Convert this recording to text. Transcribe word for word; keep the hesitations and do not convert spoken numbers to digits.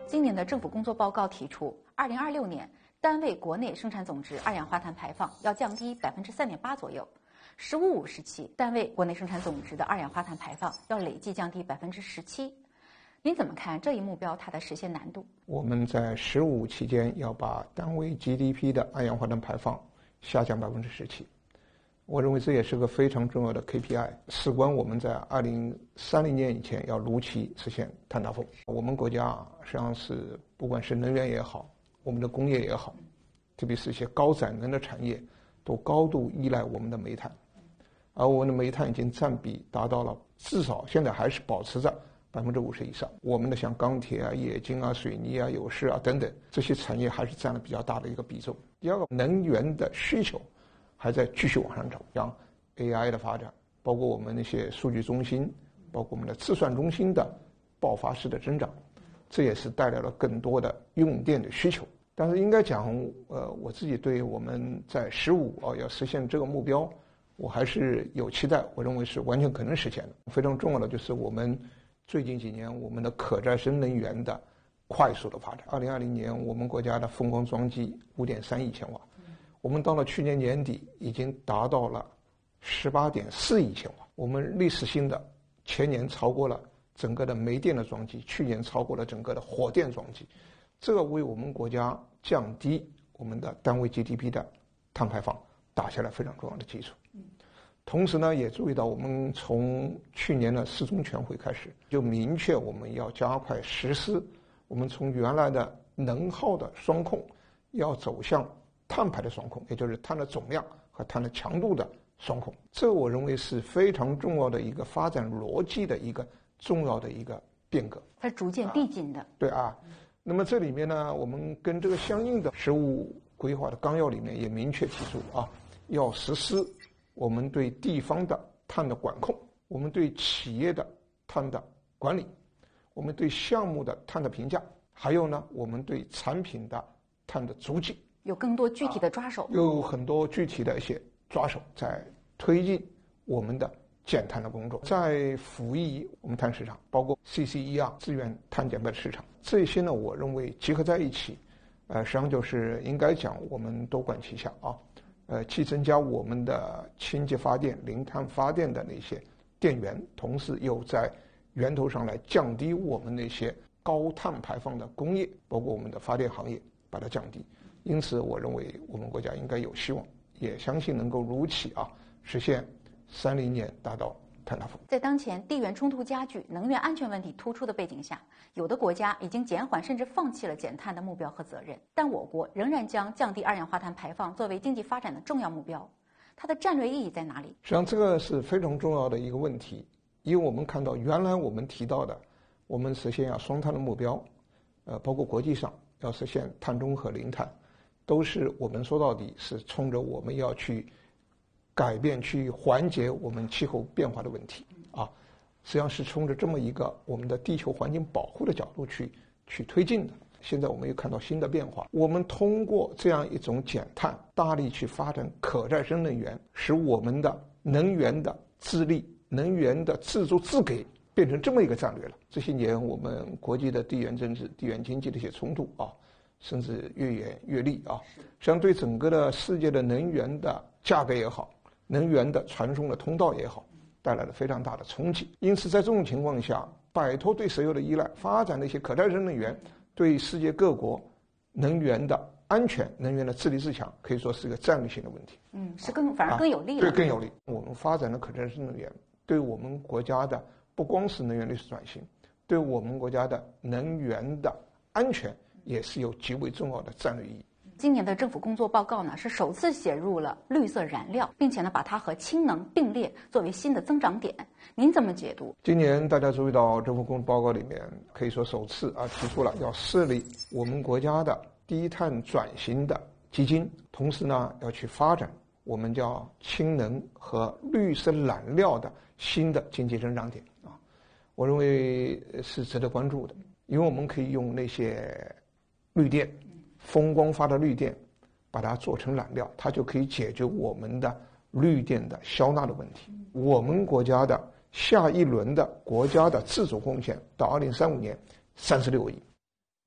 今年的政府工作报告提出，二零二六年单位国内生产总值二氧化碳排放要降低百分之三点八左右，“十五五”时期单位国内生产总值的二氧化碳排放要累计降低百分之十七。您怎么看这一目标它的实现难度？ 我们在“十五”期间要把单位 G D P 的二氧化碳排放下降百分之十七。我认为这也是个非常重要的 K P I， 事关我们在二零三零年以前要如期实现碳达峰。我们国家实际上是不管是能源也好，我们的工业也好，特别是一些高载能的产业，都高度依赖我们的煤炭，而我们的煤炭已经占比达到了至少现在还是保持着百分之五十以上。我们的像钢铁啊、冶金啊、水泥啊、有饰啊等等这些产业还是占了比较大的一个比重。第二个，能源的需求还在继续往上涨，像 A I 的发展，包括我们那些数据中心，包括我们的计算中心的爆发式的增长，这也是带来了更多的用电的需求。但是应该讲，呃，我自己对我们在十五啊要实现这个目标，我还是有期待，我认为是完全可能实现的。非常重要的就是我们最近几年我们的可再生能源的快速的发展。二零二零年我们国家的风光装机五点三亿千瓦。我们到了去年年底已经达到了十八点四亿千瓦，我们历史性的前年超过了整个的煤电的装机，去年超过了整个的火电装机，这个为我们国家降低我们的单位 G D P 的碳排放打下了非常重要的基础。同时呢，也注意到我们从去年的四中全会开始就明确我们要加快实施，我们从原来的能耗的双控要走向碳排的双控，也就是碳的总量和碳的强度的双控。这我认为是非常重要的一个发展逻辑的一个重要的一个变革， 它逐渐递进的、 啊、对啊。那么这里面呢，我们跟这个相应的十五规划的纲要里面也明确提出啊，要实施我们对地方的碳的管控，我们对企业的碳的管理，我们对项目的碳的评价，还有呢，我们对产品的碳的足迹， 有更多具体的抓手， 有很多具体的一些抓手在推进我们的减碳的工作，在辅以我们碳市场，包括 C C E R 资源碳减排的市场，这些呢，我认为集合在一起，呃，实际上就是应该讲我们多管齐下啊，呃，既增加我们的清洁发电、零碳发电的那些电源，同时又在源头上来降低我们那些高碳排放的工业，包括我们的发电行业，把它降低。因此我认为我们国家应该有希望，也相信能够如期啊实现三零年达到碳达峰。 在当前地缘冲突加剧、能源安全问题突出的背景下，有的国家已经减缓甚至放弃了减碳的目标和责任，但我国仍然将降低二氧化碳排放作为经济发展的重要目标，它的战略意义在哪里？ 实际上这个是非常重要的一个问题，因为我们看到原来我们提到的我们实现要双碳的目标，呃，包括国际上要实现碳中和零碳，都是我们说到底是冲着我们要去改变、去缓解我们气候变化的问题啊，实际上是冲着这么一个我们的地球环境保护的角度去去推进的。现在我们又看到新的变化，我们通过这样一种减碳，大力去发展可再生能源，使我们的能源的自立、能源的自足自给变成这么一个战略了。这些年我们国际的地缘政治、地缘经济的一些冲突啊，甚至越演越烈啊，相对整个的世界的能源的价格也好，能源的传送的通道也好，带来了非常大的冲击。因此在这种情况下，摆脱对石油的依赖，发展的一些可再生能源，对世界各国能源的安全、能源的自立自强，可以说是一个战略性的问题。 嗯，是更反而更有利了、 啊、对，更有利。我们发展的可再生能源，对我们国家的不光是能源历史转型，对我们国家的能源的安全也是有极为重要的战略意义。 今年的政府工作报告呢，是首次写入了绿色燃料，并且呢，把它和氢能并列作为新的增长点。您怎么解读？ 今年大家注意到政府工作报告里面，可以说首次啊提出了要设立我们国家的低碳转型的基金，同时呢要去发展我们叫氢能和绿色燃料的新的经济增长点啊，我认为是值得关注的，因为我们可以用那些绿电。风光发的绿电，把它做成燃料，它就可以解决我们的绿电的消纳的问题。我们国家的下一轮的国家的自主贡献到二零三五年三十六亿，